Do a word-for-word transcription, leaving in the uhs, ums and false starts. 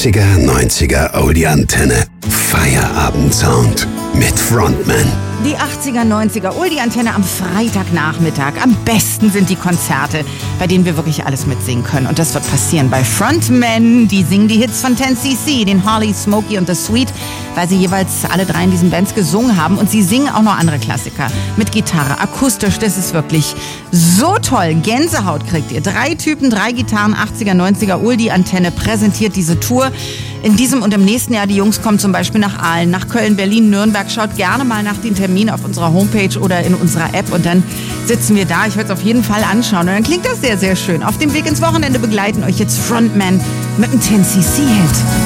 achtziger, neunziger Oldie-Antenne. Feierabend-Sound mit Frontman. Die achtziger, neunziger Oldie-Antenne am Freitagnachmittag. Am besten sind die Konzerte, bei denen wir wirklich alles mitsingen können. Und das wird passieren bei Frontmen. Die singen die Hits von ten C C, den Holly, Smokey und The Sweet, weil sie jeweils alle drei in diesen Bands gesungen haben. Und sie singen auch noch andere Klassiker mit Gitarre, akustisch. Das ist wirklich so toll. Gänsehaut kriegt ihr. Drei Typen, drei Gitarren, achtziger, neunziger Oldie-Antenne präsentiert diese Tour. In diesem und im nächsten Jahr, die Jungs kommen zum Beispiel nach Aalen, nach Köln, Berlin, Nürnberg. Schaut gerne mal nach den Terminen auf unserer Homepage oder in unserer App und dann sitzen wir da. Ich werde es auf jeden Fall anschauen und dann klingt das sehr, sehr schön. Auf dem Weg ins Wochenende begleiten euch jetzt Frontman mit einem ten C C Hit.